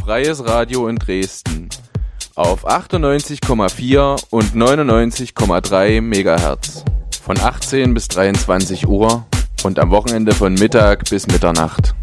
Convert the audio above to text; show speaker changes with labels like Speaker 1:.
Speaker 1: Freies Radio in Dresden auf 98,4 und 99,3 Megahertz von 18 bis 23 Uhr und am Wochenende von Mittag bis Mitternacht.